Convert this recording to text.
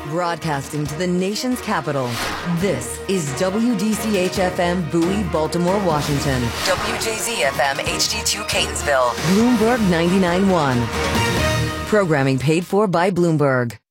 Broadcasting to the nation's capital, this is WDCH-FM Bowie, Baltimore, Washington. WJZ-FM HD2 Catonsville. Bloomberg 99.1. Programming paid for by Bloomberg.